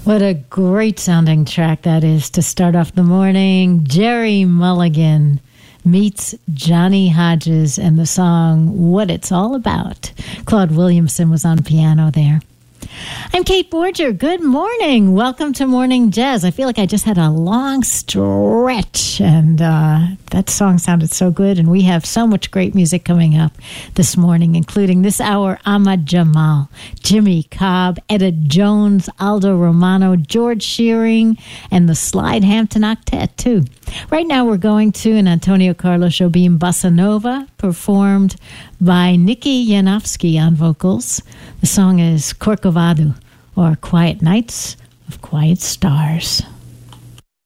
What a great sounding track that is to start off the morning. Jerry Mulligan meets Johnny Hodges and the song What It's All About. Claude Williamson was on piano there. I'm Kate Borger. Good morning. Welcome to Morning Jazz. I feel like I just had a long stretch, and that song sounded so good. And we have so much great music coming up this morning, including this hour, Ahmad Jamal, Jimmy Cobb, Etta Jones, Aldo Romano, George Shearing, and the Slide Hampton Octet, too. Right now we're going to an Antonio Carlos Jobim Bossa Nova, performed by Nikki Yanofsky on vocals. The song is Corcovado, or Quiet Nights of Quiet Stars.